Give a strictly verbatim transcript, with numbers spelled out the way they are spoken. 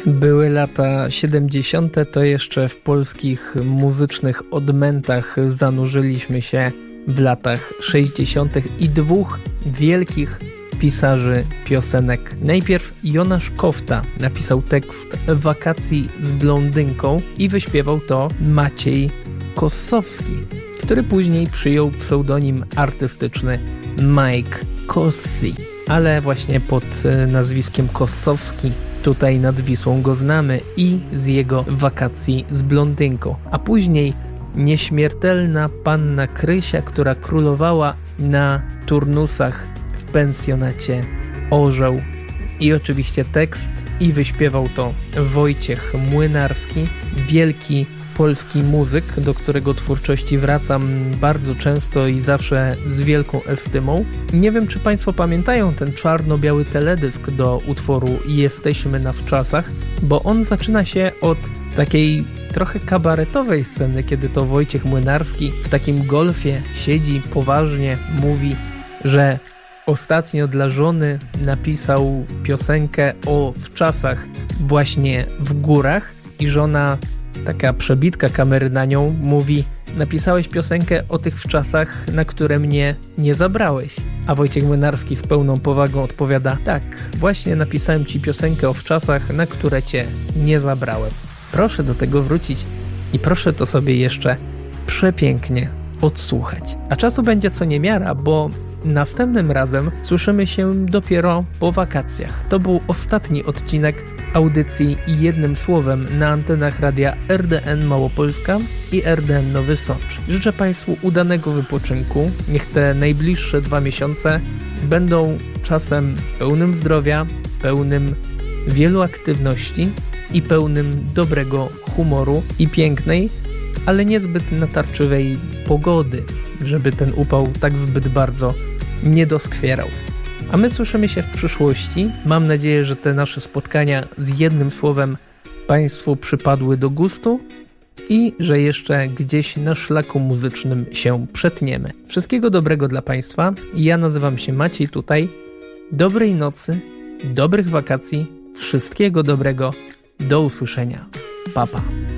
Były lata siedemdziesiąte, to jeszcze w polskich muzycznych odmętach zanurzyliśmy się w latach sześćdziesiątych i dwóch wielkich pisarzy piosenek. Najpierw Jonasz Kofta napisał tekst Wakacji z blondynką i wyśpiewał to Maciej Kossowski, który później przyjął pseudonim artystyczny Mike Kossi, ale właśnie pod nazwiskiem Kossowski tutaj nad Wisłą go znamy i z jego Wakacji z blondynką. A później nieśmiertelna panna Krysia, która królowała na turnusach w pensjonacie Orzeł. I oczywiście tekst i wyśpiewał to Wojciech Młynarski, wielki polski muzyk, do którego twórczości wracam bardzo często i zawsze z wielką estymą. Nie wiem, czy Państwo pamiętają ten czarno-biały teledysk do utworu Jesteśmy na wczasach, bo on zaczyna się od takiej trochę kabaretowej sceny, kiedy to Wojciech Młynarski w takim golfie siedzi poważnie, mówi, że ostatnio dla żony napisał piosenkę o wczasach właśnie w górach i żona, taka przebitka kamery na nią, mówi: napisałeś piosenkę o tych wczasach, na które mnie nie zabrałeś. A Wojciech Młynarski z pełną powagą odpowiada: tak, właśnie napisałem ci piosenkę o wczasach, na które cię nie zabrałem. Proszę do tego wrócić i proszę to sobie jeszcze przepięknie odsłuchać. A czasu będzie co niemiara, bo następnym razem słyszymy się dopiero po wakacjach. To był ostatni odcinek audycji i jednym słowem na antenach radia R D N Małopolska i R D N Nowy Sącz. Życzę Państwu udanego wypoczynku. Niech te najbliższe dwa miesiące będą czasem pełnym zdrowia, pełnym wielu aktywności i pełnym dobrego humoru i pięknej, ale niezbyt natarczywej pogody, żeby ten upał tak zbyt bardzo nie doskwierał. A my słyszymy się w przyszłości. Mam nadzieję, że te nasze spotkania z jednym słowem Państwu przypadły do gustu i że jeszcze gdzieś na szlaku muzycznym się przetniemy. Wszystkiego dobrego dla Państwa. Ja nazywam się Maciej tutaj. Dobrej nocy, dobrych wakacji, wszystkiego dobrego. Do usłyszenia. Pa, pa.